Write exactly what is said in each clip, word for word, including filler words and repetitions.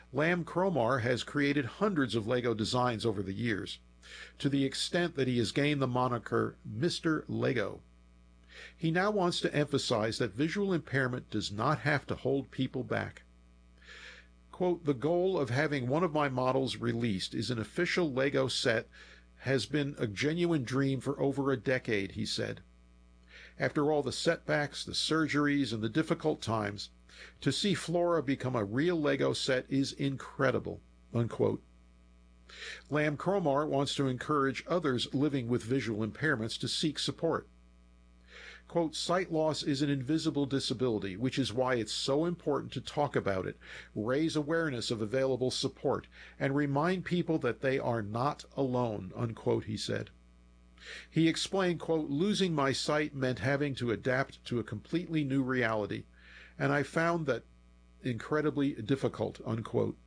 Lamb Cromar has created hundreds of Lego designs over the years, to the extent that he has gained the moniker Mister Lego. He now wants to emphasize that visual impairment does not have to hold people back. Quote, "The goal of having one of my models released is an official Lego set has been a genuine dream for over a decade," he said. "After all the setbacks, the surgeries, and the difficult times, to see Flora become a real Lego set is incredible," unquote. Lamb Cromar wants to encourage others living with visual impairments to seek support. Quote, "Sight loss is an invisible disability, which is why it's so important to talk about it, raise awareness of available support, and remind people that they are not alone," unquote, he said. He explained, quote, "Losing my sight meant having to adapt to a completely new reality, and I found that incredibly difficult," unquote.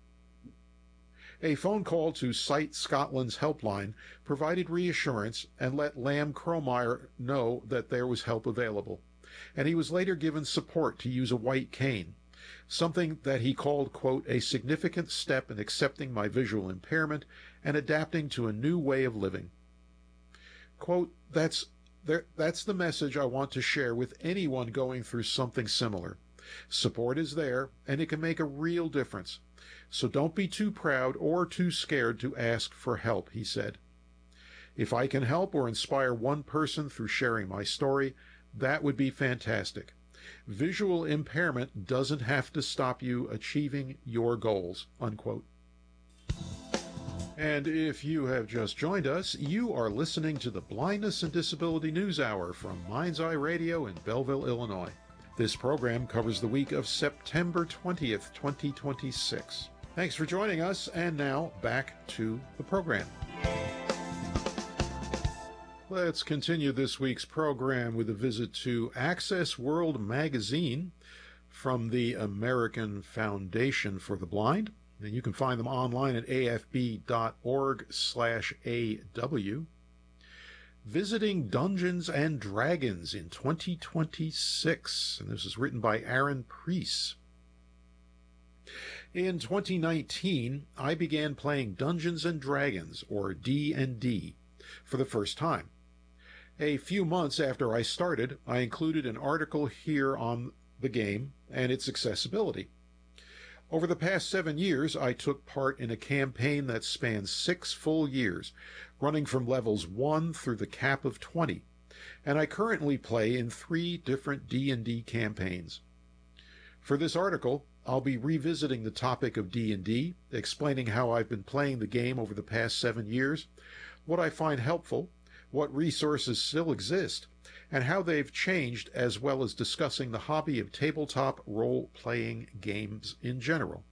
A phone call to Sight Scotland's helpline provided reassurance and let Lamb Cromar know that there was help available, and he was later given support to use a white cane, something that he called, quote, "a significant step in accepting my visual impairment and adapting to a new way of living." Quote, that's, there, that's the message I want to share with anyone going through something similar. Support is there, and it can make a real difference. So don't be too proud or too scared to ask for help, he said. If I can help or inspire one person through sharing my story, that would be fantastic. Visual impairment doesn't have to stop you achieving your goals, unquote. And if you have just joined us, you are listening to the Blindness and Disability News Hour from Mind's Eye Radio in Belleville, Illinois. This program covers the week of September twentieth, twenty twenty-six. Thanks for joining us, and now back to the program. Let's continue this week's program with a visit to Access World Magazine from the American Foundation for the Blind. And you can find them online at A F B dot org slash A W. Visiting Dungeons and Dragons in twenty twenty-six. And this is written by Aaron Preece. In twenty nineteen, I began playing Dungeons and Dragons, or D and D, for the first time. A few months after I started, I included an article here on the game and its accessibility. Over the past seven years, I took part in a campaign that spans six full years, running from levels one through the cap of twenty, and I currently play in three different D and D campaigns. For this article, I'll be revisiting the topic of D and D, explaining how I've been playing the game over the past seven years, what I find helpful, what resources still exist, and how they've changed, as well as discussing the hobby of tabletop role-playing games in general.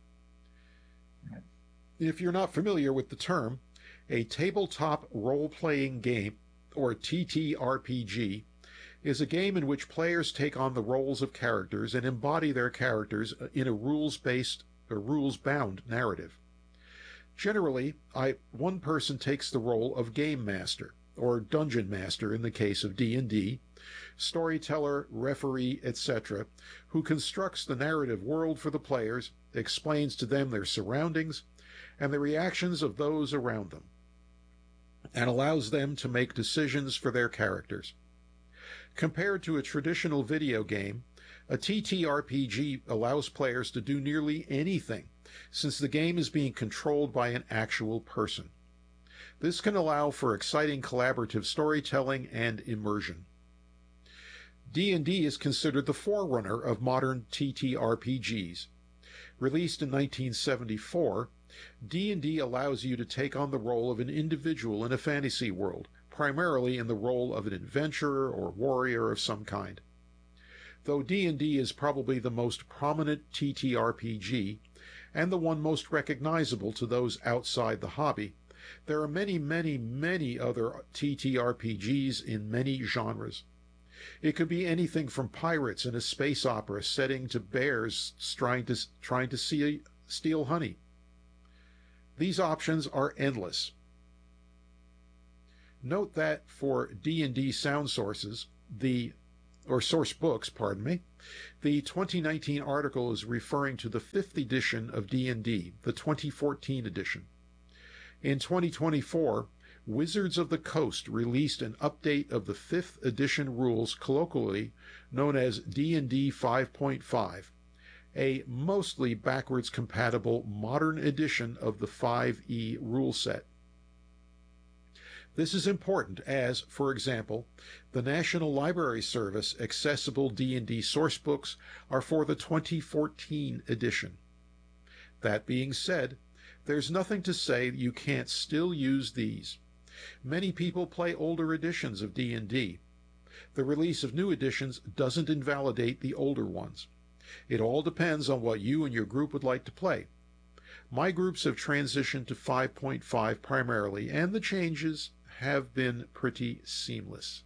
If you're not familiar with the term, a tabletop role-playing game, or T T R P G, is a game in which players take on the roles of characters and embody their characters in a rules-based or rules-bound narrative. Generally, I, one person takes the role of game master, or dungeon master in the case of D and D, storyteller, referee, et cetera, who constructs the narrative world for the players, explains to them their surroundings and the reactions of those around them, and allows them to make decisions for their characters. Compared to a traditional video game, a T T R P G allows players to do nearly anything, since the game is being controlled by an actual person. This can allow for exciting collaborative storytelling and immersion. D and D is considered the forerunner of modern T T R P Gs. Released in nineteen seventy-four, D and D allows you to take on the role of an individual in a fantasy world, primarily in the role of an adventurer or warrior of some kind. Though D and D is probably the most prominent T T R P G, and the one most recognizable to those outside the hobby, there are many, many, many other T T R P Gs in many genres. It could be anything from pirates in a space opera setting to bears trying to, trying to see, steal honey. These options are endless. Note that for D and D sound sources, the or source books, pardon me, The twenty nineteen article is referring to the fifth edition of D and D, the twenty fourteen edition. In twenty twenty-four, Wizards of the Coast released an update of the fifth edition rules, colloquially known as D and D five point five, a mostly backwards compatible modern edition of the five E rule set. This is important as, for example, the National Library Service accessible D and D sourcebooks are for the twenty fourteen edition. That being said, there's nothing to say you can't still use these. Many people play older editions of D and D. The release of new editions doesn't invalidate the older ones. It all depends on what you and your group would like to play. My groups have transitioned to five point five primarily, and the changes have been pretty seamless.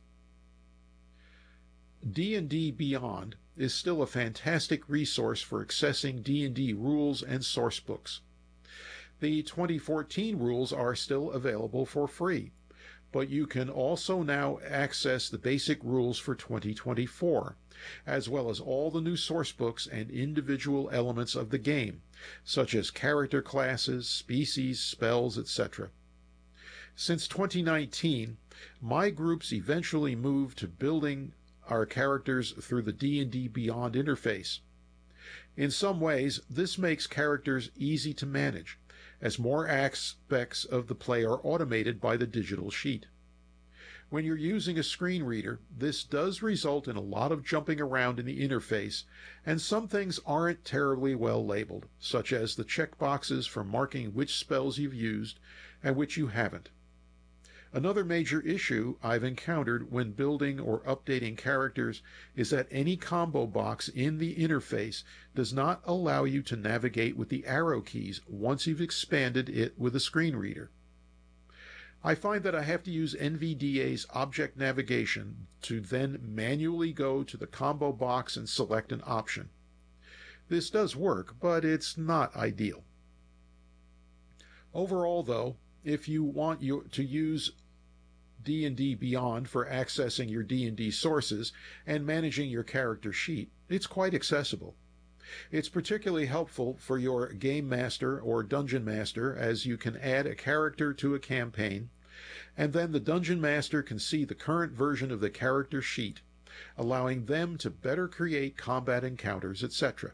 D and D Beyond is still a fantastic resource for accessing D and D rules and sourcebooks. The twenty fourteen rules are still available for free, but you can also now access the basic rules for twenty twenty-four, as well as all the new sourcebooks and individual elements of the game, such as character classes, species, spells, et cetera. Since twenty nineteen, my groups eventually moved to building our characters through the D and D Beyond interface. In some ways, this makes characters easy to manage, as more aspects of the play are automated by the digital sheet. When you're using a screen reader, this does result in a lot of jumping around in the interface, and some things aren't terribly well labeled, such as the checkboxes for marking which spells you've used and which you haven't. Another major issue I've encountered when building or updating characters is that any combo box in the interface does not allow you to navigate with the arrow keys once you've expanded it with a screen reader. I find that I have to use N V D A's object navigation to then manually go to the combo box and select an option. This does work, but it's not ideal. Overall, though, if you want you to use D and D Beyond for accessing your D and D sources and managing your character sheet, it's quite accessible. It's particularly helpful for your game master or dungeon master, as you can add a character to a campaign, and then the dungeon master can see the current version of the character sheet, allowing them to better create combat encounters, et cetera.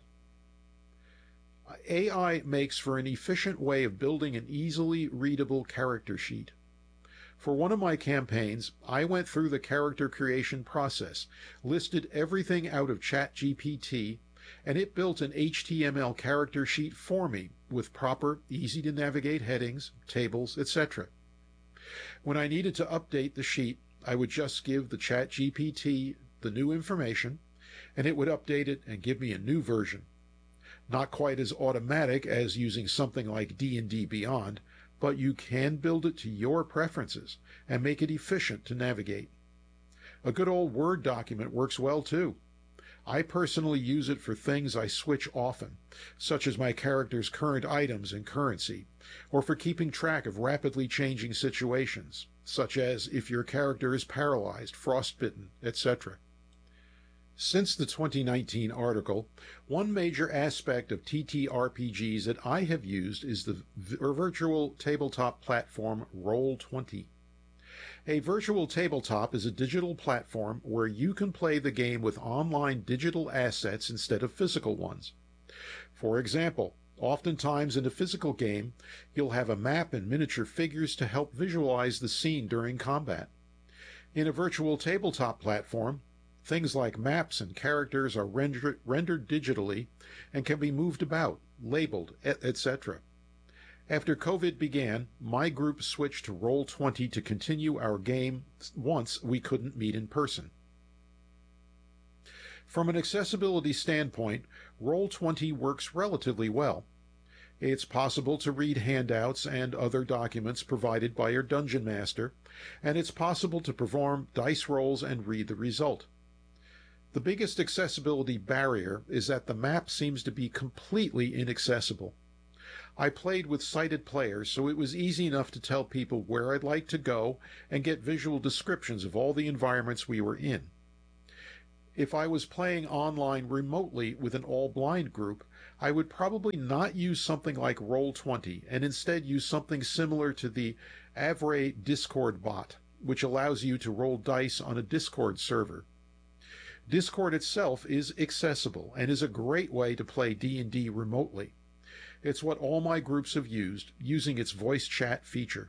A I makes for an efficient way of building an easily readable character sheet. For one of my campaigns, I went through the character creation process, listed everything out of ChatGPT, and it built an H T M L character sheet for me with proper, easy-to-navigate headings, tables, et cetera. When I needed to update the sheet, I would just give the ChatGPT the new information, and it would update it and give me a new version. Not quite as automatic as using something like D and D Beyond, but you can build it to your preferences and make it efficient to navigate. A good old Word document works well too. I personally use it for things I switch often, such as my character's current items and currency, or for keeping track of rapidly changing situations, such as if your character is paralyzed, frostbitten, et cetera. Since the twenty nineteen article, one major aspect of T T R P Gs that I have used is the virtual tabletop platform Roll twenty. A virtual tabletop is a digital platform where you can play the game with online digital assets instead of physical ones. For example, oftentimes in a physical game, you'll have a map and miniature figures to help visualize the scene during combat. In a virtual tabletop platform, things like maps and characters are rendered, rendered digitally and can be moved about, labeled, et cetera. After COVID began, my group switched to Roll twenty to continue our game once we couldn't meet in person. From an accessibility standpoint, Roll twenty works relatively well. It's possible to read handouts and other documents provided by your dungeon master, and it's possible to perform dice rolls and read the result. The biggest accessibility barrier is that the map seems to be completely inaccessible. I played with sighted players, so it was easy enough to tell people where I'd like to go and get visual descriptions of all the environments we were in. If I was playing online remotely with an all-blind group, I would probably not use something like roll twenty and instead use something similar to the Avray Discord bot, which allows you to roll dice on a Discord server. Discord itself is accessible and is a great way to play D and D remotely. It's what all my groups have used, using its voice chat feature.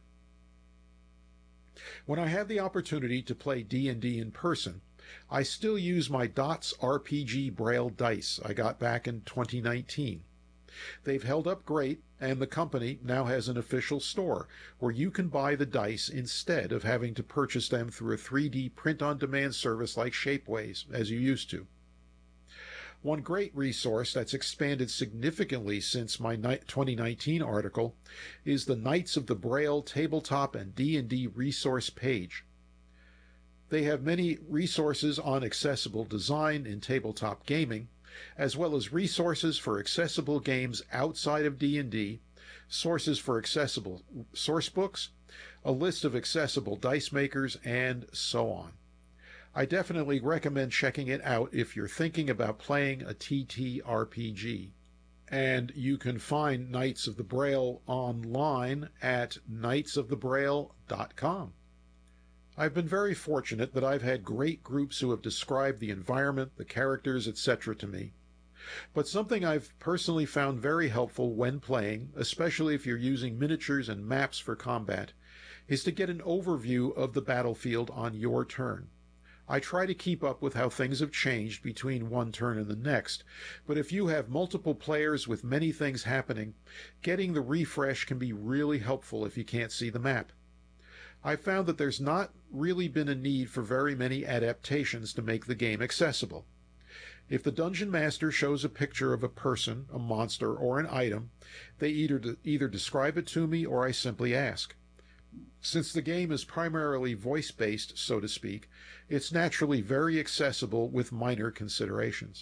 When I have the opportunity to play D and D in person, I still use my Dots R P G Braille dice I got back in twenty nineteen. They've held up great, and the company now has an official store where you can buy the dice instead of having to purchase them through a three D print-on-demand service like Shapeways, as you used to. One great resource that's expanded significantly since my twenty nineteen article is the Knights of the Braille tabletop and D and D resource page. They have many resources on accessible design in tabletop gaming, as well as resources for accessible games outside of D and D, sources for accessible source books, a list of accessible dice makers, and so on. I definitely recommend checking it out if you're thinking about playing a T T R P G. And you can find Knights of the Braille online at knights of the braille dot com. I've been very fortunate that I've had great groups who have described the environment, the characters, et cetera to me. But something I've personally found very helpful when playing, especially if you're using miniatures and maps for combat, is to get an overview of the battlefield on your turn. I try to keep up with how things have changed between one turn and the next, but if you have multiple players with many things happening, getting the refresh can be really helpful if you can't see the map. I've found that there's not really been a need for very many adaptations to make the game accessible. If the Dungeon Master shows a picture of a person, a monster, or an item, they either, either describe it to me or I simply ask. Since the game is primarily voice-based, so to speak, it's naturally very accessible with minor considerations.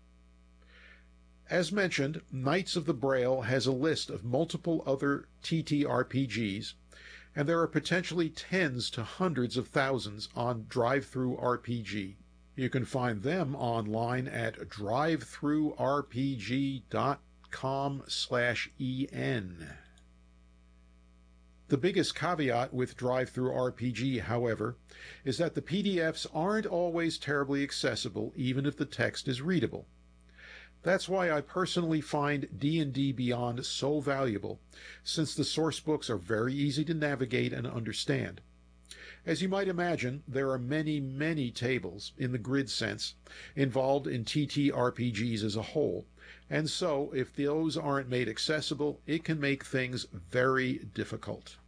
As mentioned, Knights of the Braille has a list of multiple other T T R P Gs, and there are potentially tens to hundreds of thousands on DriveThruRPG. You can find them online at drive thru R P G dot com slash E N. The biggest caveat with DriveThruRPG, however, is that the P D Fs aren't always terribly accessible, even if the text is readable. That's why I personally find D and D Beyond so valuable, since the source books are very easy to navigate and understand. As you might imagine, there are many, many tables, in the grid sense, involved in T T R P Gs as a whole, and so if those aren't made accessible, it can make things very difficult.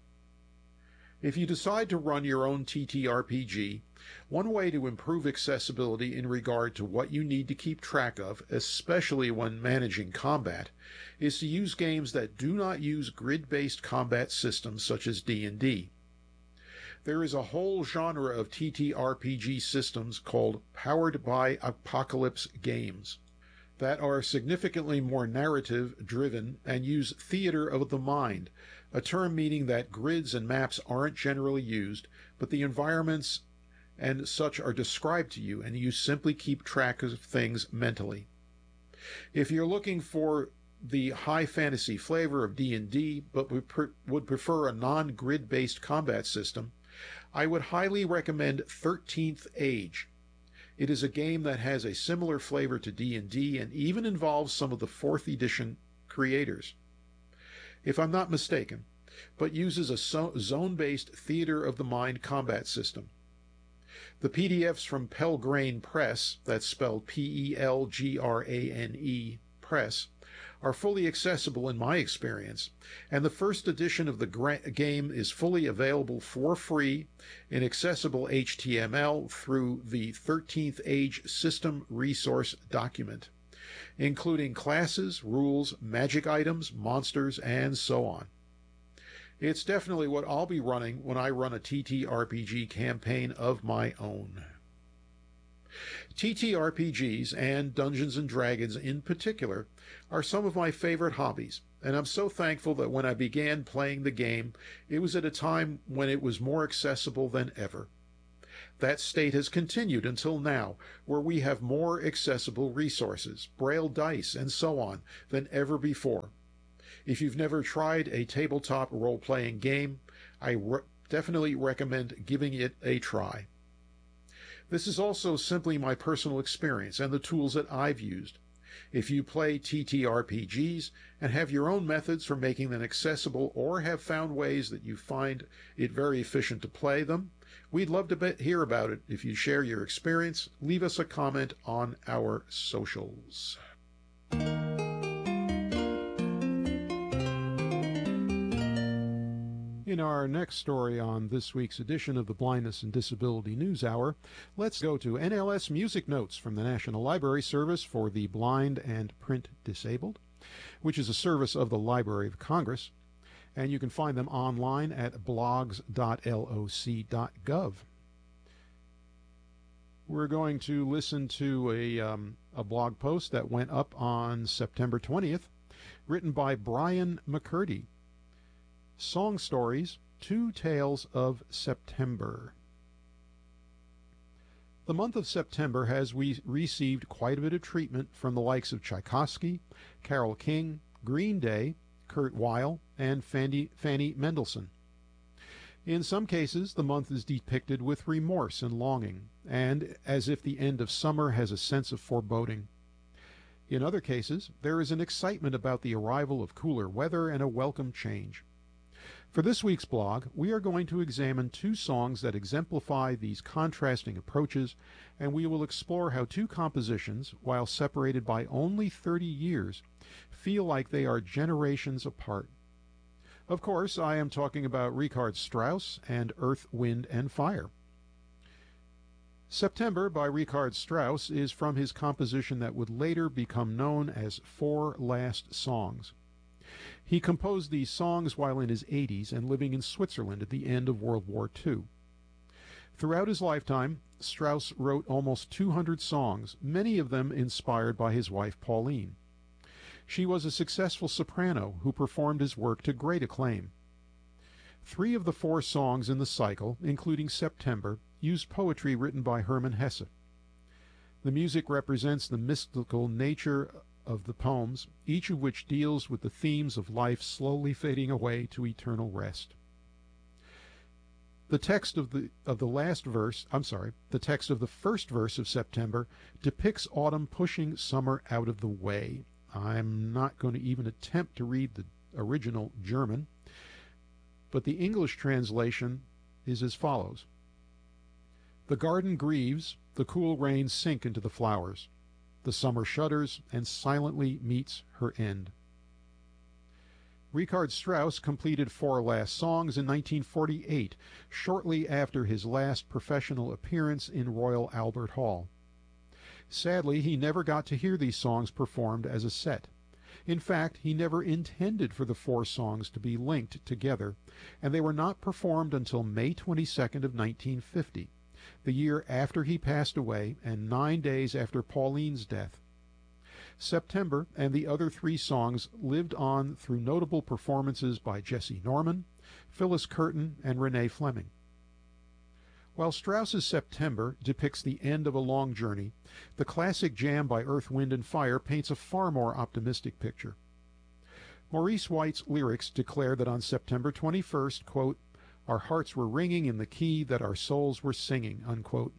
If you decide to run your own T T R P G, one way to improve accessibility in regard to what you need to keep track of, especially when managing combat, is to use games that do not use grid-based combat systems such as D and D. There is a whole genre of T T R P G systems called Powered by Apocalypse games that are significantly more narrative-driven and use theater of the mind, a term meaning that grids and maps aren't generally used, but the environments and such are described to you, and you simply keep track of things mentally. If you're looking for the high fantasy flavor of D and D, but would prefer a non-grid-based combat system, I would highly recommend thirteenth Age. It is a game that has a similar flavor to D and D and even involves some of the fourth edition creators, if I'm not mistaken, but uses a zone-based theater of the mind combat system. The P D Fs from Pelgrane Press, that's spelled P E L G R A N E, Press, are fully accessible in my experience, and the first edition of the game is fully available for free in accessible H T M L through the thirteenth Age System Resource document, including classes, rules, magic items, monsters, and so on. It's definitely what I'll be running when I run a T T R P G campaign of my own. T T R P Gs, and Dungeons and Dragons in particular, are some of my favorite hobbies, and I'm so thankful that when I began playing the game, it was at a time when it was more accessible than ever. That state has continued until now, where we have more accessible resources, braille dice, and so on, than ever before. If you've never tried a tabletop role-playing game, I re- definitely recommend giving it a try. This is also simply my personal experience and the tools that I've used. If you play T T R P Gs and have your own methods for making them accessible or have found ways that you find it very efficient to play them, we'd love to hear about it. If you share your experience, leave us a comment on our socials. In our next story on this week's edition of the Blindness and Disability News Hour, let's go to N L S Music Notes from the National Library Service for the Blind and Print Disabled, which is a service of the Library of Congress, and you can find them online at blogs dot L O C dot gov. We're going to listen to a, um, a blog post that went up on September twentieth, written by Brian McCurdy. Song Stories, Two Tales of September. The month of September has we received quite a bit of treatment from the likes of Tchaikovsky, Carole King, Green Day, Kurt Weill, and Fanny, Fanny Mendelssohn. In some cases, the month is depicted with remorse and longing, and as if the end of summer has a sense of foreboding. In other cases, there is an excitement about the arrival of cooler weather and a welcome change. For this week's blog, we are going to examine two songs that exemplify these contrasting approaches, and we will explore how two compositions, while separated by only thirty years, feel like they are generations apart. Of course, I am talking about Richard Strauss and Earth, Wind, and Fire. September by Richard Strauss is from his composition that would later become known as Four Last Songs. He composed these songs while in his eighties and living in Switzerland at the end of World War Two. Throughout his lifetime, Strauss wrote almost two hundred songs, many of them inspired by his wife Pauline. She was a successful soprano who performed his work to great acclaim. Three of the four songs in the cycle, including September, used poetry written by Hermann Hesse. The music represents the mystical nature of the poems, each of which deals with the themes of life slowly fading away to eternal rest. The text of the of the last verse, I'm sorry, the text of the first verse of September depicts autumn pushing summer out of the way. I'm not going to even attempt to read the original German, but the English translation is as follows. The garden grieves, the cool rains sink into the flowers. The summer shudders and silently meets her end. Richard Strauss completed Four Last Songs in nineteen forty-eight, shortly after his last professional appearance in Royal Albert Hall. Sadly, he never got to hear these songs performed as a set. In fact, he never intended for the four songs to be linked together, and they were not performed until May twenty-second of nineteen fifty. The year after he passed away and nine days after Pauline's death. September and the other three songs lived on through notable performances by Jesse Norman, Phyllis Curtin, and Renee Fleming. While Strauss's September depicts the end of a long journey, the classic jam by Earth, Wind, and Fire paints a far more optimistic picture. Maurice White's lyrics declare that on September twenty-first, quote, our hearts were ringing in the key that our souls were singing, unquote.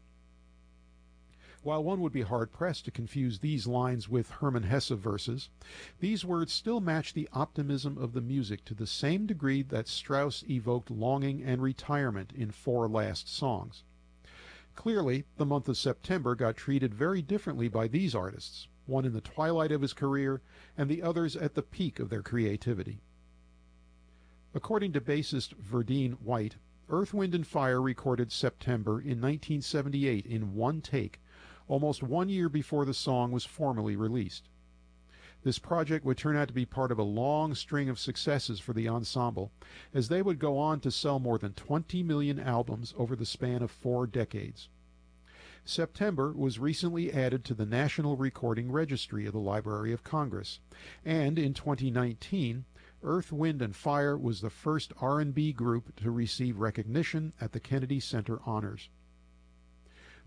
While one would be hard-pressed to confuse these lines with Hermann Hesse verses, these words still match the optimism of the music to the same degree that Strauss evoked longing and retirement in Four Last Songs. Clearly, the month of September got treated very differently by these artists, one in the twilight of his career and the others at the peak of their creativity. According to bassist Verdine White, Earth, Wind, and Fire recorded September in nineteen seventy-eight in one take, almost one year before the song was formally released. This project would turn out to be part of a long string of successes for the ensemble, as they would go on to sell more than twenty million albums over the span of four decades. September was recently added to the National Recording Registry of the Library of Congress, and in twenty nineteen, Earth, Wind, and Fire was the first R and B group to receive recognition at the Kennedy Center Honors.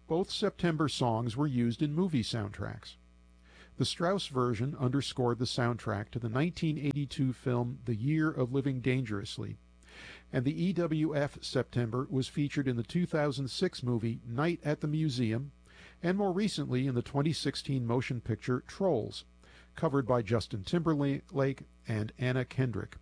Both September songs were used in movie soundtracks. The Strauss version underscored the soundtrack to the nineteen eighty-two film The Year of Living Dangerously, and the E W F September was featured in the two thousand six movie Night at the Museum, and more recently in the twenty sixteen motion picture Trolls, covered by Justin Timberlake and Anna Kendrick.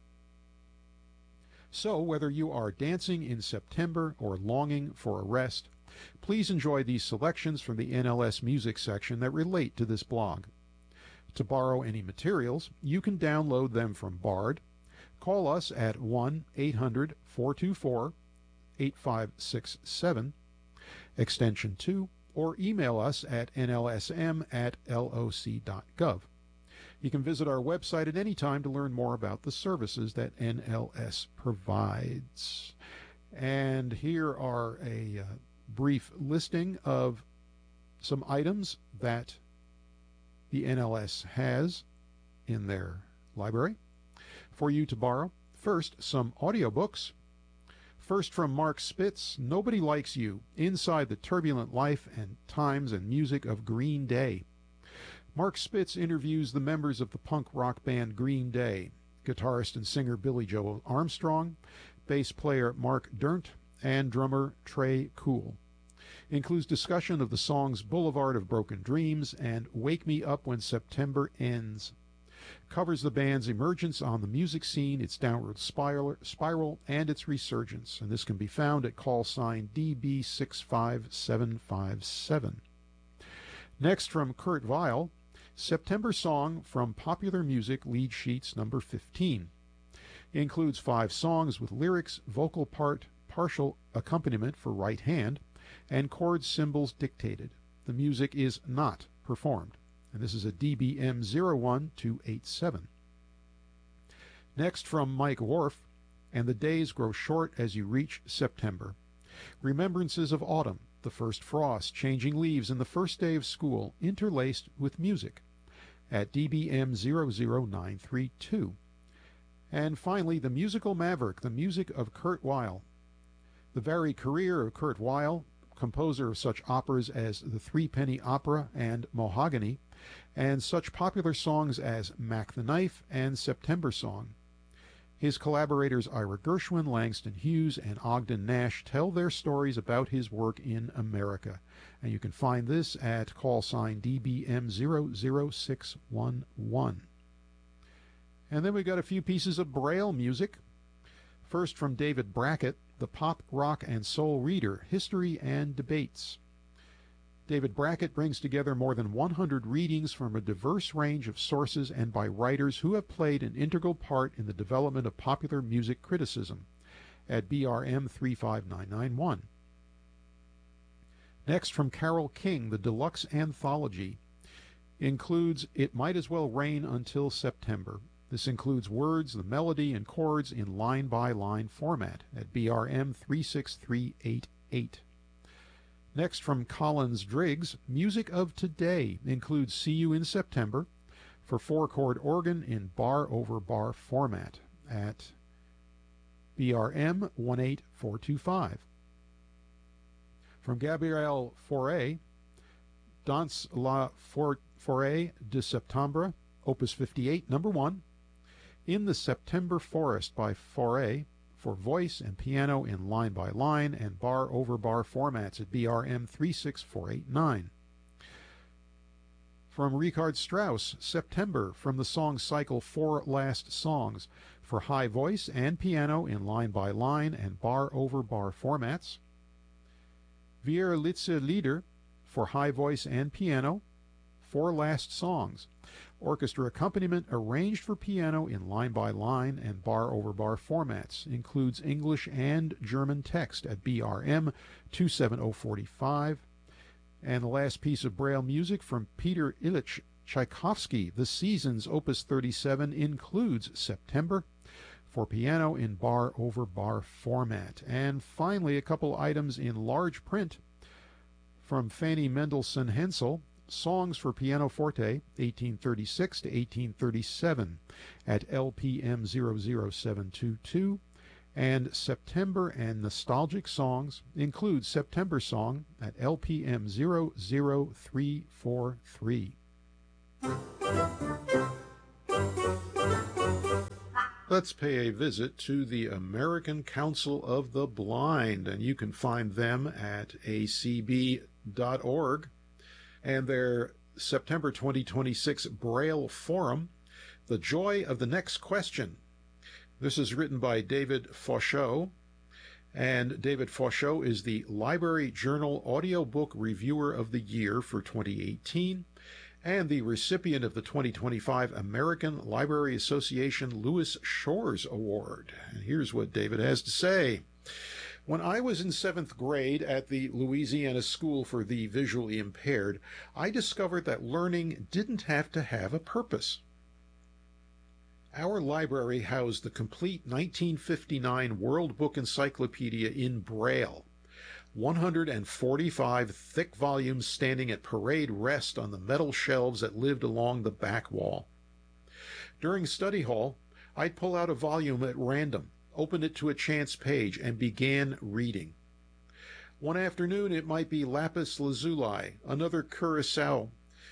So, whether you are dancing in September or longing for a rest, please enjoy these selections from the N L S Music section that relate to this blog. To borrow any materials, you can download them from Bard. Call us at one eight hundred, four two four, eight five six seven, extension two, or email us at n l s m at l o c dot gov. You can visit our website at any time to learn more about the services that N L S provides. And here are a uh, brief listing of some items that the N L S has in their library for you to borrow. First, some audiobooks. First, from Mark Spitz, Nobody Likes You, Inside the Turbulent Life and Times and Music of Green Day. Mark Spitz interviews the members of the punk rock band Green Day, guitarist and singer Billy Joe Armstrong, bass player Mark Dirnt, and drummer Trey Cool. Includes discussion of the songs Boulevard of Broken Dreams and Wake Me Up When September Ends. Covers the band's emergence on the music scene, its downward spiral, spiral and its resurgence. And this can be found at call sign D B six five seven five seven. Next, from Kurt Weill, September Song from Popular Music Lead Sheets number fifteen. Includes five songs with lyrics, vocal part, partial accompaniment for right hand, and chord symbols dictated. The music is not performed. And this is a D B M zero one two eight seven. Next, from Mike Worf, And the Days Grow Short as You Reach September. Remembrances of Autumn, the first frost, changing leaves, and the first day of school, interlaced with music, at D B M zero zero nine three two. And finally, The Musical Maverick, the music of Kurt Weill. The varied career of Kurt Weill, composer of such operas as The Threepenny Opera and Mahogany, and such popular songs as Mac the Knife and September Song. His collaborators Ira Gershwin, Langston Hughes, and Ogden Nash tell their stories about his work in America. And you can find this at call sign D B M zero zero six one one. And then we got a few pieces of Braille music. First, from David Brackett, The Pop, Rock, and Soul Reader, History and Debates. David Brackett brings together more than one hundred readings from a diverse range of sources and by writers who have played an integral part in the development of popular music criticism, at B R M three five nine nine one. Next, from Carole King, the Deluxe Anthology includes It Might As Well Rain Until September. This includes words, the melody, and chords in line-by-line format, at B R M three six three eight eight. Next, from Collins Driggs, Music of Today includes See You in September for four-chord organ in bar-over-bar format, at B R M one eight four two five. From Gabrielle Fauré, Dans la Forêt de Septembre, Opus fifty-eight, number one, In the September Forest by Fauré, for voice and piano in line-by-line and bar-over-bar formats, at B R M three six four eight nine. From Richard Strauss, September, from the song cycle Four Last Songs, for high voice and piano in line-by-line and bar-over-bar formats. Wierlitzer Lieder, for high voice and piano, Four Last Songs, orchestra accompaniment arranged for piano in line-by-line and bar-over-bar formats, includes English and German text, at B R M two seven zero four five. And the last piece of Braille music from Peter Ilyich Tchaikovsky, The Seasons, Opus thirty-seven, includes September, for piano in bar-over-bar format. And finally, a couple items in large print from Fanny Mendelssohn Hensel, Songs for Pianoforte, eighteen thirty-six to eighteen thirty-seven, at L P M zero zero seven two two, And September and nostalgic songs include September Song at L P M zero zero three four three. Let's pay a visit to the American Council of the Blind, and you can find them at a c b dot org and their September twenty twenty-six Braille Forum, The Joy of the Next Question. This is written by David Fauchot, and David Fauchot is the Library Journal Audiobook Reviewer of the Year for twenty eighteen and the recipient of the twenty twenty-five American Library Association Louis Shores Award. And here's what David has to say. When I was in seventh grade at the Louisiana School for the Visually Impaired, I discovered that learning didn't have to have a purpose. Our library housed the complete nineteen fifty-nine World Book Encyclopedia in Braille, one hundred forty-five thick volumes standing at parade rest on the metal shelves that lived along the back wall. During study hall, I'd pull out a volume at random, open it to a chance page, and began reading. One afternoon it might be lapis lazuli, another curacao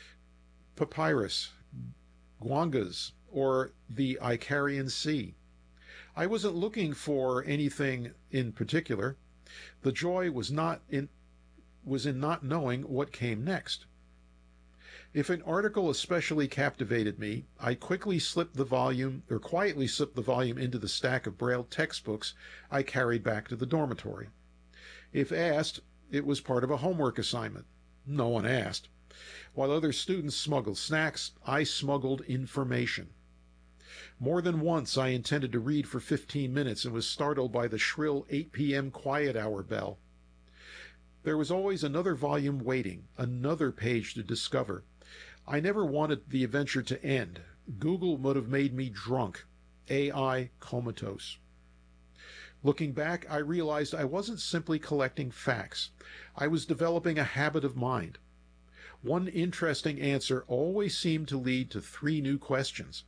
papyrus, guangas, or the Icarian Sea. I wasn't looking for anything in particular. The joy was not in was in not knowing what came next. If an article especially captivated me, I quickly slipped the volume or quietly slipped the volume into the stack of Braille textbooks I carried back to the dormitory. If asked, it was part of a homework assignment. No one asked. While other students smuggled snacks, I smuggled information. More than once I intended to read for fifteen minutes and was startled by the shrill eight p.m. quiet hour bell. There was always another volume waiting, another page to discover. I never wanted the adventure to end. Google would have made me drunk, A I comatose. Looking back, I realized I wasn't simply collecting facts. I was developing a habit of mind. One interesting answer always seemed to lead to three new questions.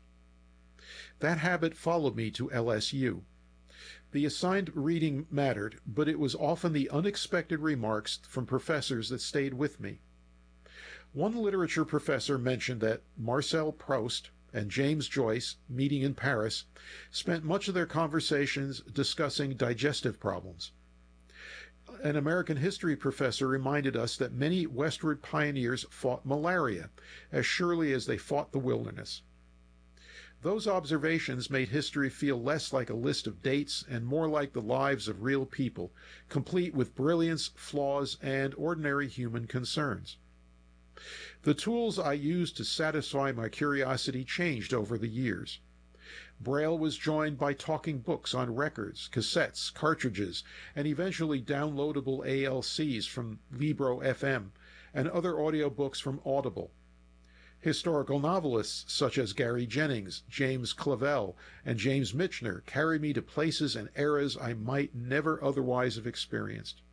That habit followed me to L S U. The assigned reading mattered, but it was often the unexpected remarks from professors that stayed with me. One literature professor mentioned that Marcel Proust and James Joyce, meeting in Paris, spent much of their conversations discussing digestive problems. An American history professor reminded us that many westward pioneers fought malaria as surely as they fought the wilderness. Those observations made history feel less like a list of dates and more like the lives of real people, complete with brilliance, flaws, and ordinary human concerns. The tools I used to satisfy my curiosity changed over the years. Braille was joined by talking books on records, cassettes, cartridges, and eventually downloadable A L Cs from Libro F M and other audiobooks from Audible. Historical novelists such as Gary Jennings, James Clavell, and James Michener carry me to places and eras I might never otherwise have experienced.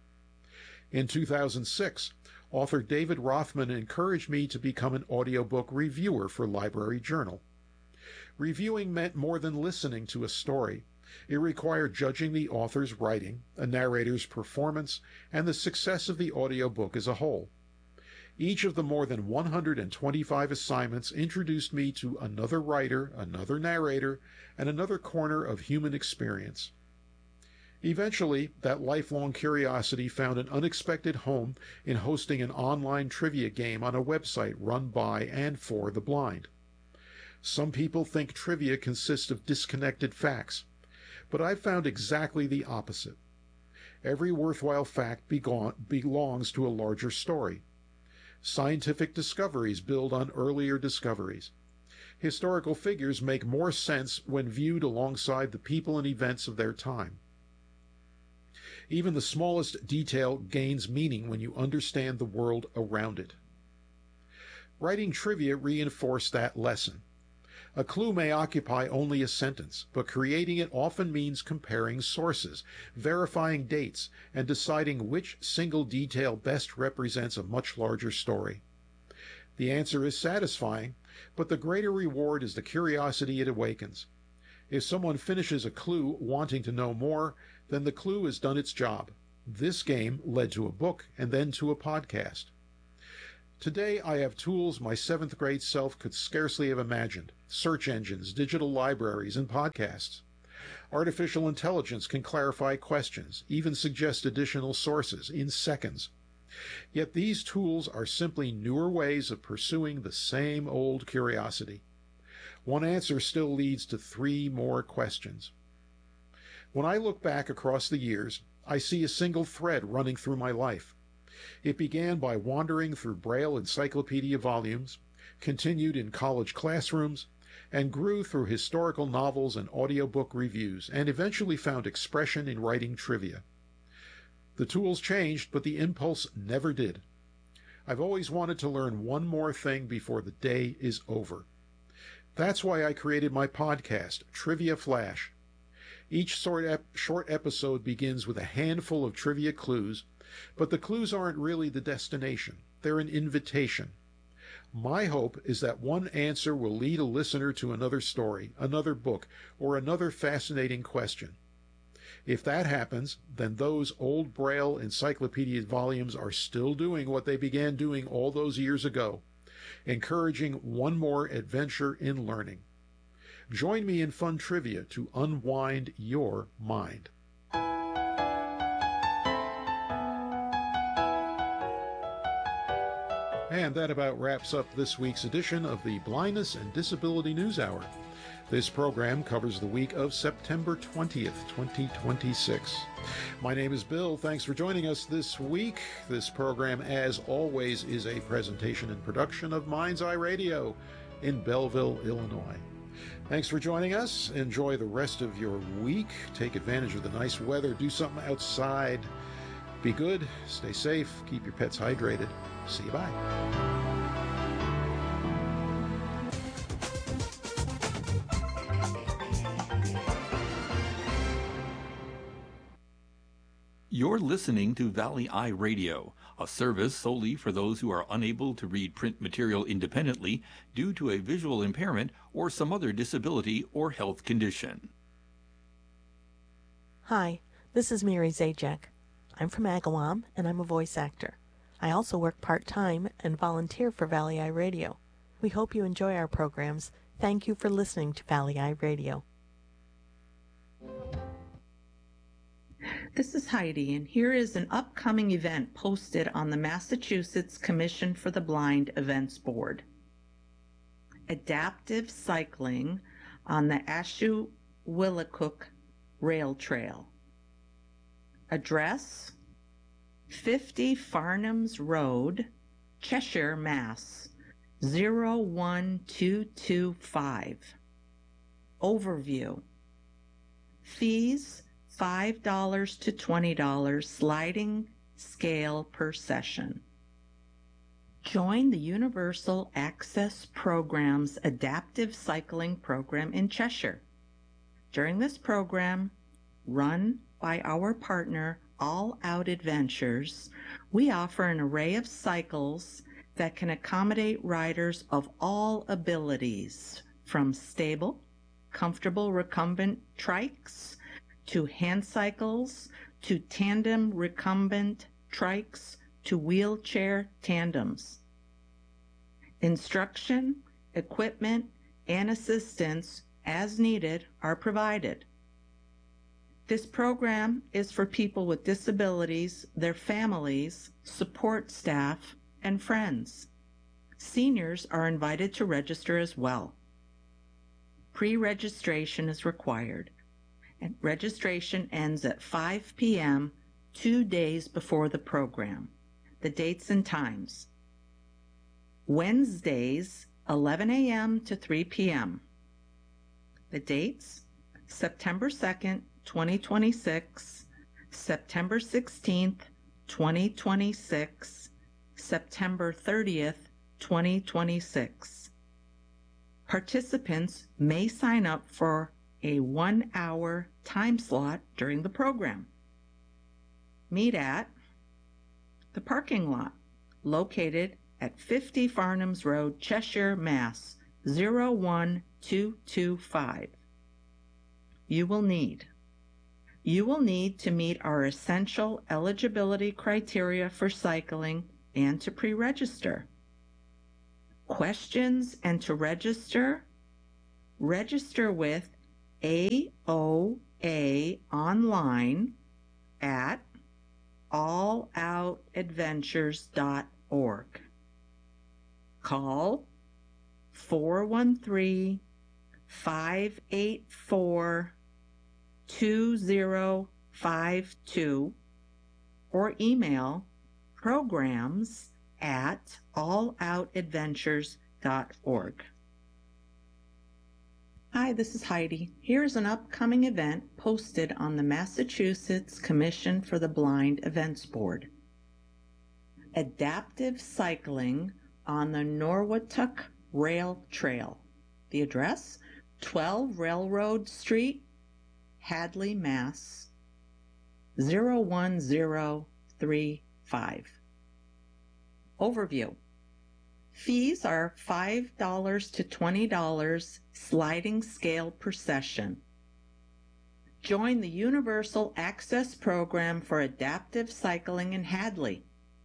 In two thousand six, author David Rothman encouraged me to become an audiobook reviewer for Library Journal. Reviewing meant more than listening to a story. It required judging the author's writing, a narrator's performance, and the success of the audiobook as a whole. Each of the more than one hundred twenty-five assignments introduced me to another writer, another narrator, and another corner of human experience. Eventually, that lifelong curiosity found an unexpected home in hosting an online trivia game on a website run by and for the blind. Some people think trivia consists of disconnected facts, but I've found exactly the opposite. Every worthwhile fact belongs to a larger story. Scientific discoveries build on earlier discoveries. Historical figures make more sense when viewed alongside the people and events of their time. Even the smallest detail gains meaning when you understand the world around it. Writing trivia reinforced that lesson. A clue may occupy only a sentence, but creating it often means comparing sources, verifying dates, and deciding which single detail best represents a much larger story. The answer is satisfying, but the greater reward is the curiosity it awakens. If someone finishes a clue wanting to know more, then the clue has done its job. This game led to a book and then to a podcast. Today, I have tools my seventh grade self could scarcely have imagined: search engines, digital libraries, and podcasts. Artificial intelligence can clarify questions, even suggest additional sources in seconds. Yet these tools are simply newer ways of pursuing the same old curiosity. One answer still leads to three more questions. When I look back across the years, I see a single thread running through my life. It began by wandering through Braille encyclopedia volumes, continued in college classrooms, and grew through historical novels and audiobook reviews, and eventually found expression in writing trivia. The tools changed, but the impulse never did. I've always wanted to learn one more thing before the day is over. That's why I created my podcast, Trivia Flash. Each short, ep- short episode begins with a handful of trivia clues, but the clues aren't really the destination. They're an invitation. My hope is that one answer will lead a listener to another story, another book, or another fascinating question. If that happens, then those old Braille encyclopedia volumes are still doing what they began doing all those years ago, encouraging one more adventure in learning. Join me in fun trivia to unwind your mind. And that about wraps up this week's edition of the Blindness and Disability News Hour. This program covers the week of September twentieth, twenty twenty-six. My name is Bill. Thanks for joining us this week. This program, as always, is a presentation and production of Mind's Eye Radio in Belleville, Illinois. Thanks for joining us. Enjoy the rest of your week. Take advantage of the nice weather. Do something outside. Be good. Stay safe. Keep your pets hydrated. See you. Bye. You're listening to Valley Eye Radio, a service solely for those who are unable to read print material independently due to a visual impairment or some other disability or health condition. Hi, this is Mary Zajac. I'm from Agawam, and I'm a voice actor. I also work part-time and volunteer for Valley Eye Radio. We hope you enjoy our programs. Thank you for listening to Valley Eye Radio. This is Heidi, and here is an upcoming event posted on the Massachusetts Commission for the Blind Events Board. Adaptive cycling on the Ashewillicook Rail Trail. Address: fifty Farnham's Road, Cheshire, Mass. zero one two two five. Overview: fees five dollars to twenty dollars, sliding scale per session. Join the Universal Access Program's Adaptive Cycling Program in Cheshire. During this program, run by our partner All Out Adventures, we offer an array of cycles that can accommodate riders of all abilities, from stable, comfortable recumbent trikes to hand cycles, to tandem recumbent trikes, to wheelchair tandems. Instruction, equipment, and assistance as needed are provided. This program is for people with disabilities, their families, support staff, and friends. Seniors are invited to register as well. Pre-registration is required, and registration ends at five p m two days before the program. The dates and times: Wednesdays, eleven a m to three p m The dates: September second, twenty twenty-six, September sixteenth, twenty twenty-six, September thirtieth, twenty twenty-six. Participants may sign up for a one-hour time slot during the program. Meet at the parking lot, located at fifty Farnham's Road, Cheshire, Mass. zero one two two five. you will need. You will need to meet our essential eligibility criteria for cycling and to pre-register. Questions and to register? Register with A O A online at all out adventures dot org. Call four one three, five eight four, two zero five two or email programs at all out adventures dot org. Hi, this is Heidi. Here's an upcoming event posted on the Massachusetts Commission for the Blind Events Board. Adaptive cycling on the Norwottuck Rail Trail. The address, twelve Railroad Street, Hadley, Mass. zero one zero three five. Overview. Fees are five dollars to twenty dollars sliding scale per session. Join the Universal Access Program for Adaptive Cycling in Hadley.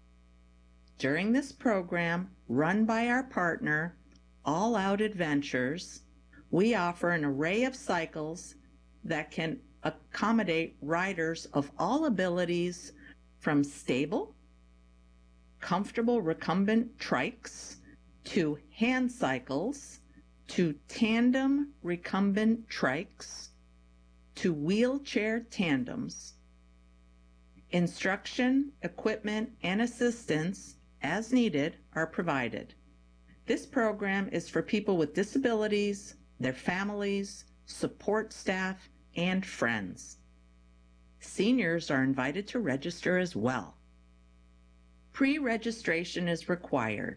During this program, run by our partner, All Out Adventures, we offer an array of cycles that can accommodate riders of all abilities, from stable, comfortable recumbent trikes, to hand cycles, to tandem recumbent trikes, to wheelchair tandems. Instruction, equipment, and assistance, as needed, are provided. This program is for people with disabilities, their families, support staff, and friends. Seniors are invited to register as well. Pre-registration is required.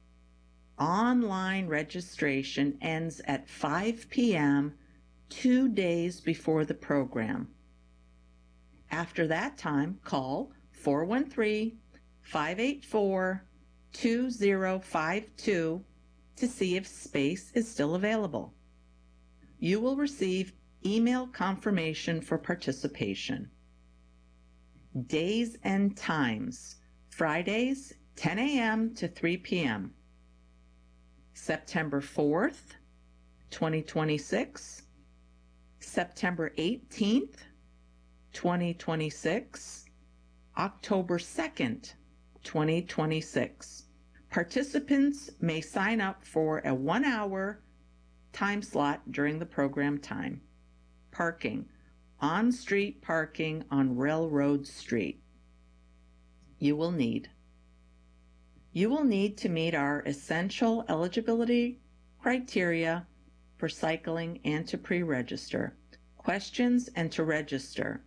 Online registration ends at five p m two days before the program. After that time, call four one three, five eight four, two zero five two to see if space is still available. You will receive email confirmation for participation. Days and times: Fridays, ten a m to three p m September fourth, twenty twenty-six, September eighteenth, twenty twenty-six, October second, twenty twenty-six. Participants may sign up for a one-hour time slot during the program time. Parking: on-street parking on Railroad Street. You will need You will need to meet our essential eligibility criteria for cycling and to pre-register. Questions and to register.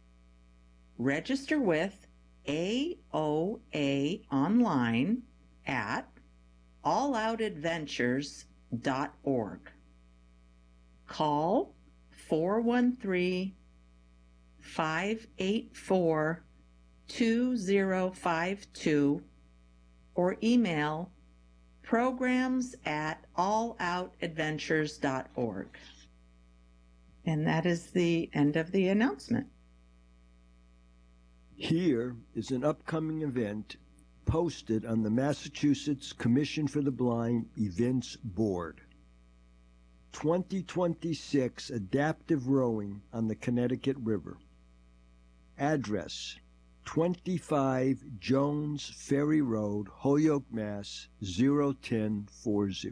Register with A O A online at all out adventures dot org. Call four one three, five eight four, two zero five two or email programs at all out adventures dot org. And that is the end of the announcement. Here is an upcoming event posted on the Massachusetts Commission for the Blind Events Board. twenty twenty-six Adaptive Rowing on the Connecticut River. Address: twenty-five Jones Ferry Road, Holyoke, Mass. zero ten forty.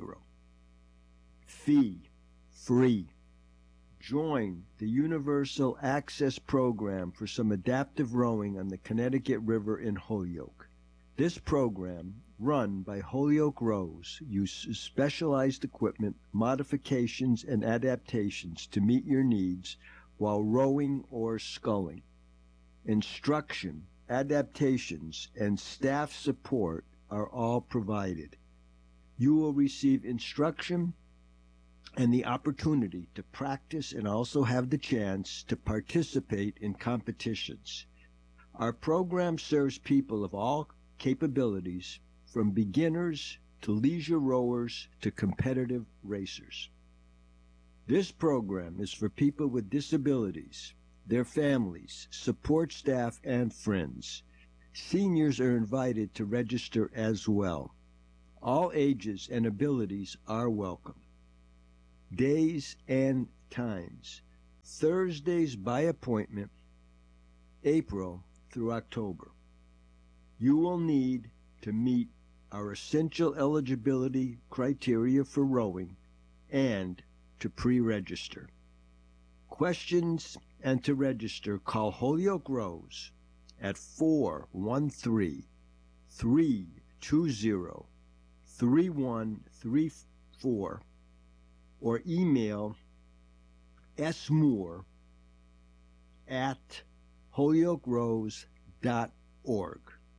Fee: free. Join the Universal Access Program for some adaptive rowing on the Connecticut River in Holyoke. This program, run by Holyoke Rows, uses specialized equipment, modifications, and adaptations to meet your needs while rowing or sculling. Instruction, adaptations, and staff support are all provided. You will receive instruction and the opportunity to practice and also have the chance to participate in competitions. Our program serves people of all capabilities, from beginners to leisure rowers to competitive racers. This program is for people with disabilities, their families, support staff, and friends. Seniors are invited to register as well. All ages and abilities are welcome. Days and times. Thursdays by appointment, April through October. You will need to meet our essential eligibility criteria for rowing and to pre-register. Questions and to register, call Holyoke Rows at four one three, three two zero, three one three four or email smoore at holyoke rows dot org.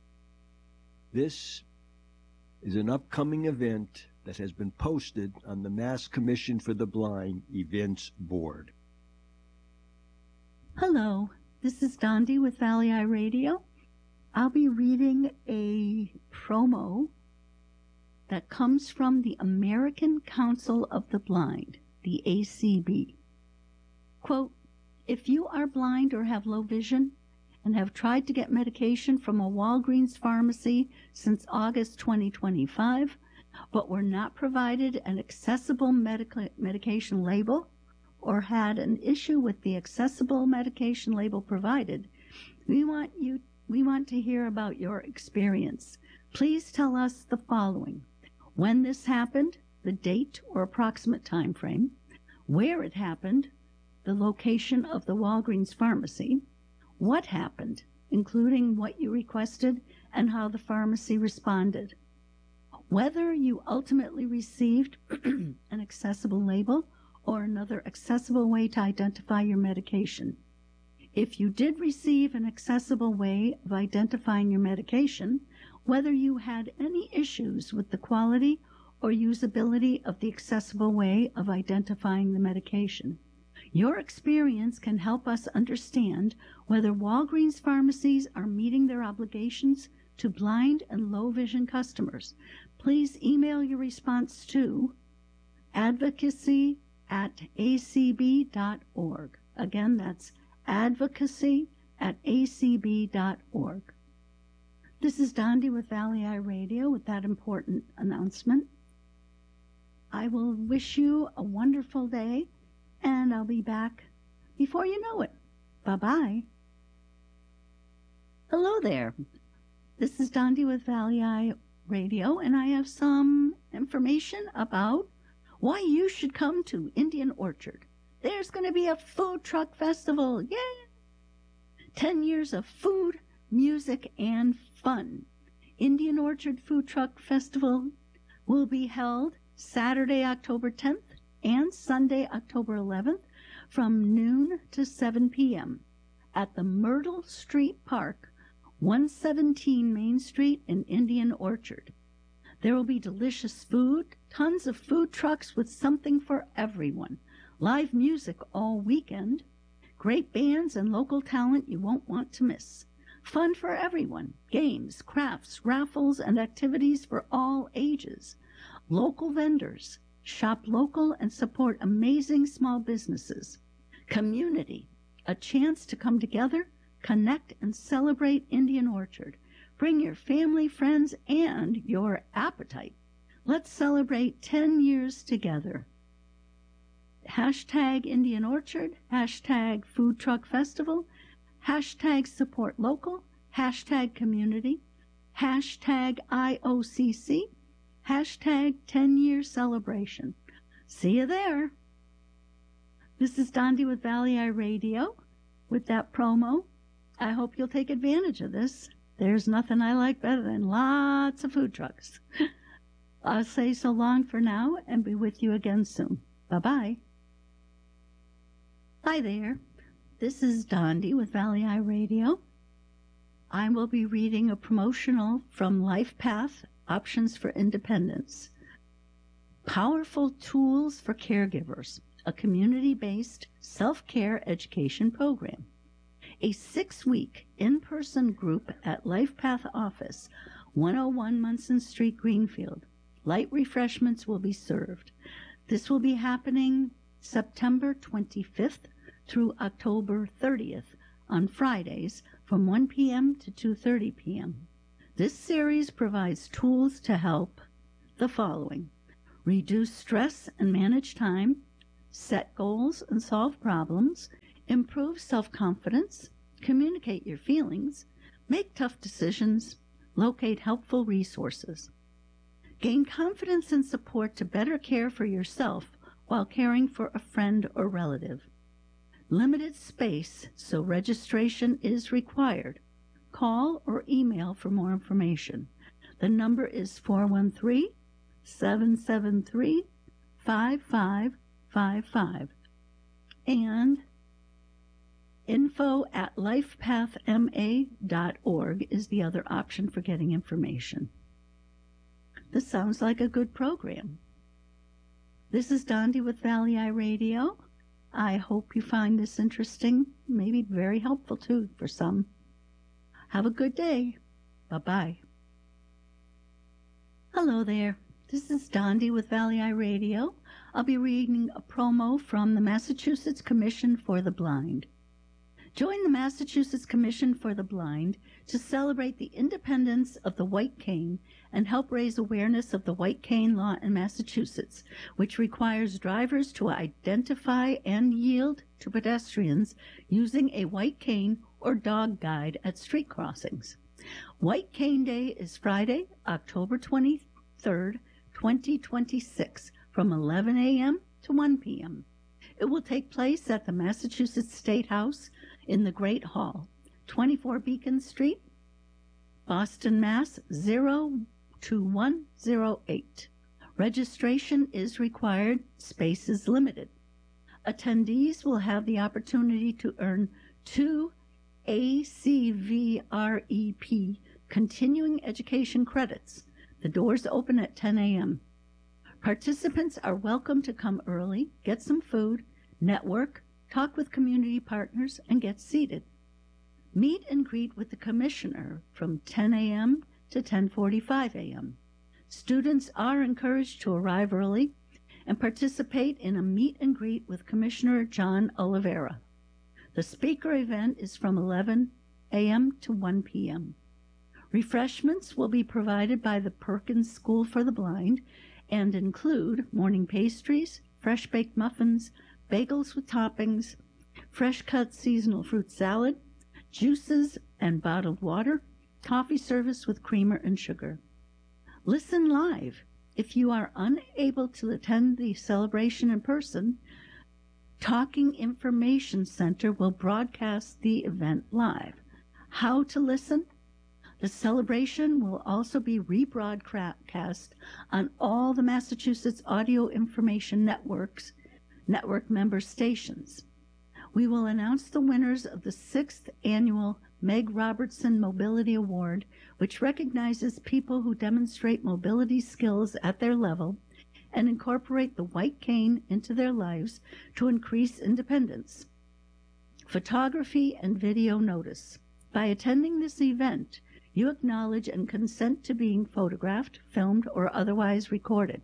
This is an upcoming event that has been posted on the Mass Commission for the Blind Events Board. Hello, this is Dondi with Valley Eye Radio. I'll be reading a promo that comes from the American Council of the Blind, the A C B. Quote, if you are blind or have low vision and have tried to get medication from a Walgreens pharmacy since August twenty twenty-five, but were not provided an accessible medica- medication label, or had an issue with the accessible medication label provided, we want you we want to hear about your experience. Please tell us the following: when this happened, the date or approximate time frame, where it happened, the location of the Walgreens pharmacy, what happened, including what you requested and how the pharmacy responded, whether you ultimately received an accessible label or another accessible way to identify your medication. If you did receive an accessible way of identifying your medication, whether you had any issues with the quality or usability of the accessible way of identifying the medication. Your experience can help us understand whether Walgreens pharmacies are meeting their obligations to blind and low vision customers. Please email your response to advocacy at a c b dot org. Again, that's advocacy at a c b dot org. This is Dondi with Valley Eye Radio with that important announcement. I will wish you a wonderful day, and I'll be back before you know it. Bye-bye. Hello there. This is Dondi with Valley Eye Radio, and I have some information about why you should come to Indian Orchard. There's going to be a food truck festival. Yay! Ten years of food, music, and fun. Indian Orchard Food Truck Festival will be held Saturday, October tenth and Sunday, October eleventh from noon to seven p.m. at the Myrtle Street Park, one seventeen Main Street in Indian Orchard. There will be delicious food, tons of food trucks with something for everyone, live music all weekend, great bands and local talent you won't want to miss, fun for everyone, games, crafts, raffles, and activities for all ages, local vendors, shop local and support amazing small businesses, community, a chance to come together, connect, and celebrate Indian Orchard. Bring your family, friends, and your appetite. Let's celebrate ten years together. Hashtag Indian Orchard, hashtag Food Truck Festival, hashtag Support Local, hashtag Community, hashtag I O C C, hashtag ten-year celebration. See you there. This is Dondi with Valley Eye Radio with that promo. I hope you'll take advantage of this. There's nothing I like better than lots of food trucks. I'll say so long for now and be with you again soon. Bye-bye. Hi there. This is Dondi with Valley Eye Radio. I will be reading a promotional from LifePath, Options for Independence. Powerful Tools for Caregivers, a community-based self-care education program. A six-week in-person group at LifePath office, one oh one Munson Street, Greenfield. Light refreshments will be served. This will be happening September twenty-fifth through October thirtieth on Fridays from one p.m. to two thirty p.m. This series provides tools to help the following: reduce stress and manage time, set goals and solve problems, improve self-confidence, communicate your feelings, make tough decisions, locate helpful resources. Gain confidence and support to better care for yourself while caring for a friend or relative. Limited space, so registration is required. Call or email for more information. The number is four one three, seven seven three, five five five five. And info at lifepathma dot org is the other option for getting information. This sounds like a good program. This is Dondi with Valley Eye Radio. I hope you find this interesting, maybe very helpful too for some. Have a good day. Bye-bye. Hello there. This is Dondi with Valley Eye Radio. I'll be reading a promo from the Massachusetts Commission for the Blind. Join the Massachusetts Commission for the Blind to celebrate the independence of the white cane and help raise awareness of the white cane law in Massachusetts, which requires drivers to identify and yield to pedestrians using a white cane or dog guide at street crossings. White Cane Day is Friday, October twenty-third, twenty twenty-six, from eleven a.m. to one p.m. It will take place at the Massachusetts State House in the Great Hall, twenty-four Beacon Street, Boston, Mass. zero two one zero eight. Registration is required. Space is limited. Attendees will have the opportunity to earn two A C V R E P continuing education credits. The doors open at ten a.m. Participants are welcome to come early, get some food, network, talk with community partners, and get seated. Meet and greet with the commissioner from ten a.m. to ten forty-five a.m. Students are encouraged to arrive early and participate in a meet and greet with Commissioner John Oliveira. The speaker event is from eleven a.m. to one p.m. Refreshments will be provided by the Perkins School for the Blind and include morning pastries, fresh baked muffins, bagels with toppings, fresh cut seasonal fruit salad, juices and bottled water, coffee service with creamer and sugar. Listen live. If you are unable to attend the celebration in person, Talking Information Center will broadcast the event live. How to listen? The celebration will also be rebroadcast on all the Massachusetts Audio Information Networks, network member stations. We will announce the winners of the sixth annual Meg Robertson Mobility Award, which recognizes people who demonstrate mobility skills at their level and incorporate the white cane into their lives to increase independence. Photography and video notice. By attending this event, you acknowledge and consent to being photographed, filmed, or otherwise recorded.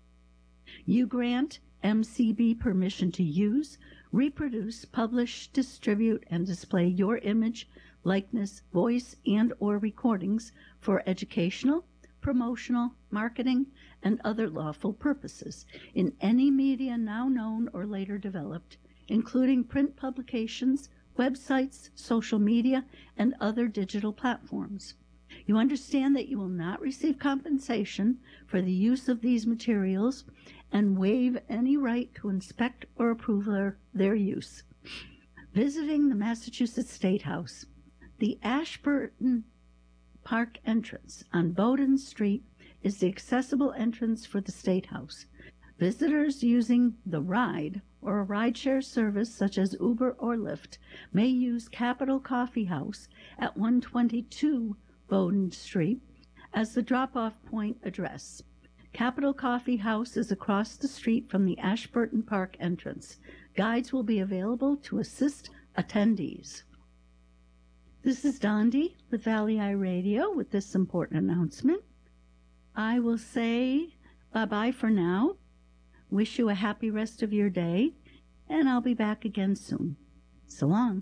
You grant M C B permission to use, reproduce, publish, distribute, and display your image, likeness, voice, and or recordings for educational, promotional, marketing, and other lawful purposes in any media now known or later developed, including print publications, websites, social media, and other digital platforms. You understand that you will not receive compensation for the use of these materials and waive any right to inspect or approve their, their use. Visiting the Massachusetts State House. The Ashburton Park entrance on Bowdoin Street is the accessible entrance for the State House. Visitors using the ride or a rideshare service such as Uber or Lyft may use Capital Coffee House at one twenty-two Bowdoin Street as the drop-off point address. Capital Coffee House is across the street from the Ashburton Park entrance. Guides will be available to assist attendees. This is Dondi with Valley Eye Radio with this important announcement. I will say bye-bye for now. Wish you a happy rest of your day, and I'll be back again soon. So long.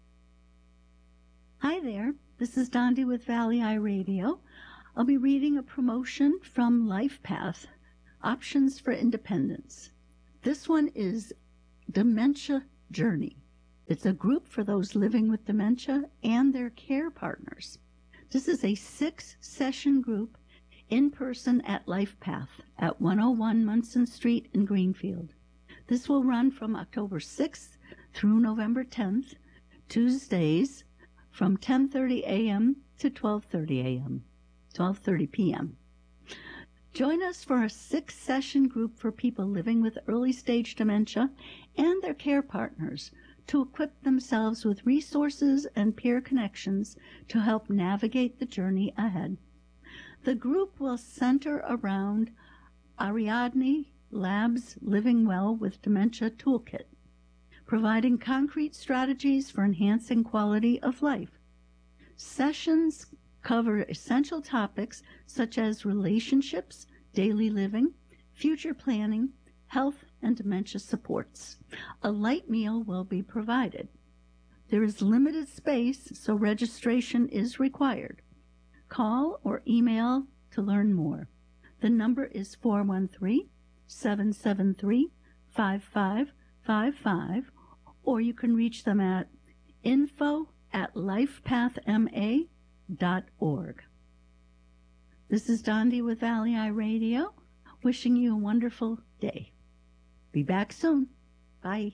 Hi there, this is Dondi with Valley Eye Radio. I'll be reading a promotion from LifePath, Options for Independence. This one is Dementia Journey. It's a group for those living with dementia and their care partners. This is a six-session group in person at LifePath at one oh one Munson Street in Greenfield. This will run from October sixth through November tenth, Tuesdays from ten thirty a.m. to twelve thirty a.m., twelve thirty p.m. Join us for a six-session group for people living with early-stage dementia and their care partners to equip themselves with resources and peer connections to help navigate the journey ahead. The group will center around Ariadne Labs' Living Well with Dementia Toolkit, providing concrete strategies for enhancing quality of life. Sessions cover essential topics such as relationships, daily living, future planning, health, and dementia supports. A light meal will be provided. There is limited space, so registration is required. Call or email to learn more. The number is four one three, seven seven three, five five five five, or you can reach them at info at lifepathma dot org. This is Dondi with Valley Eye Radio, wishing you a wonderful day. Be back soon. Bye.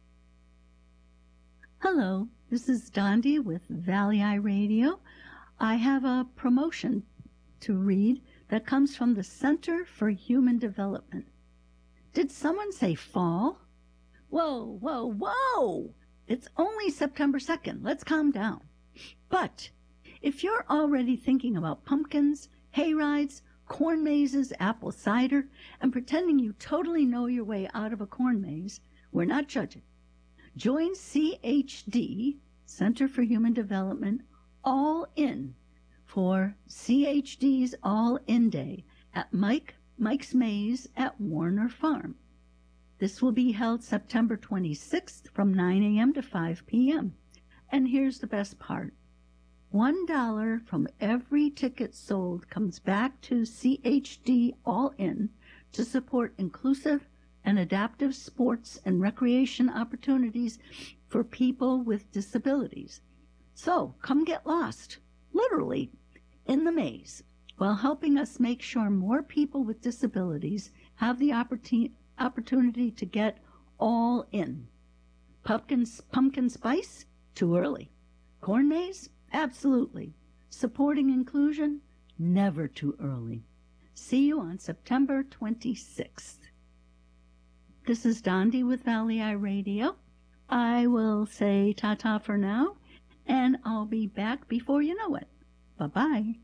Hello, this is Dondi with Valley Eye Radio. I have a promotion to read that comes from the Center for Human Development. Did someone say fall? Whoa, whoa, whoa! It's only September second. Let's calm down. But if you're already thinking about pumpkins, hay rides, corn mazes, apple cider, and pretending you totally know your way out of a corn maze, we're not judging. Join C H D, Center for Human Development, All In for C H D's All In Day at Mike Mike's Maze at Warner Farm. This will be held September twenty-sixth from nine a.m. to five p.m. And here's the best part. One dollar from every ticket sold comes back to C H D All In to support inclusive and adaptive sports and recreation opportunities for people with disabilities. So come get lost, literally, in the maze, while helping us make sure more people with disabilities have the opportunity opportunity to get all in. Pumpkin, pumpkin spice? Too early. Corn maze? Absolutely. Supporting inclusion? Never too early. See you on September twenty-sixth. This is Dondi with Valley Eye Radio. I will say ta-ta for now, and I'll be back before you know it. Bye-bye.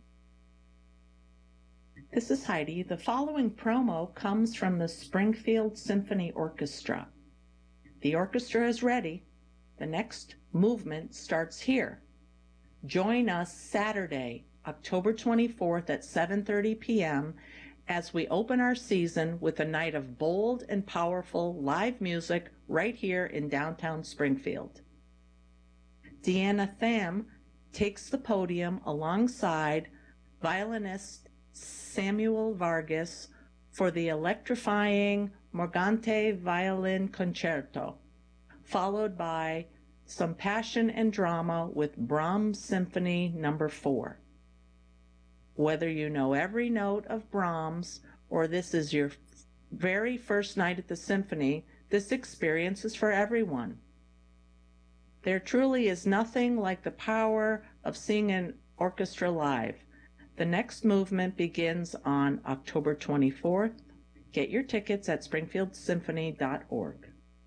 This is Heidi. The following promo comes from the Springfield Symphony Orchestra. The orchestra is ready. The next movement starts here. Join us Saturday, October twenty-fourth at seven thirty p.m. as we open our season with a night of bold and powerful live music right here in downtown Springfield. Deanna Tham takes the podium alongside violinist Samuel Vargas for the electrifying Morgante Violin Concerto, followed by some passion and drama with Brahms Symphony Number four. Whether you know every note of Brahms or this is your very first night at the symphony, this experience is for everyone. There truly is nothing like the power of seeing an orchestra live. The next movement begins on October twenty-fourth. Get your tickets at springfield symphony dot org.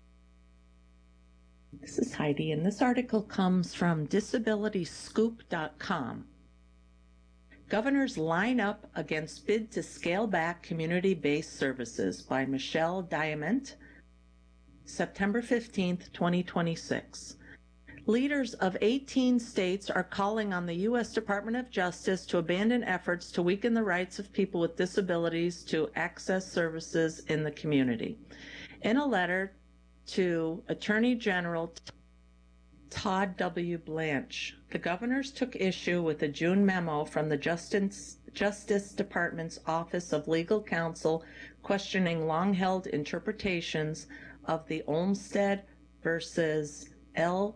This is Heidi, and this article comes from disability scoop dot com. Governors line up against bid to scale back community-based services by Michelle Diamant, September fifteenth, twenty twenty-six. Leaders of eighteen states are calling on the U S Department of Justice to abandon efforts to weaken the rights of people with disabilities to access services in the community. In a letter to Attorney General Todd W. Blanche. The governors took issue with a June memo from the Justice, Justice Department's Office of Legal Counsel questioning long-held interpretations of the Olmstead versus L.